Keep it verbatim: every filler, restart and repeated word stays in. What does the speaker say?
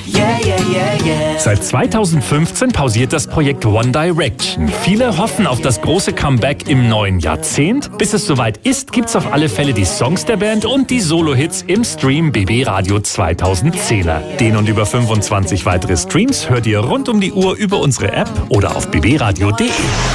Yeah, yeah, yeah, yeah. Seit zweitausendfünfzehn pausiert das Projekt One Direction. Viele hoffen auf das große Comeback im neuen Jahrzehnt. Bis es soweit ist, gibt's auf alle Fälle die Songs der Band und die Solo-Hits im Stream B B Radio zweitausendzehner. Den und über fünfundzwanzig weitere Streams hört ihr rund um die Uhr über unsere App oder auf b b radio punkt d e.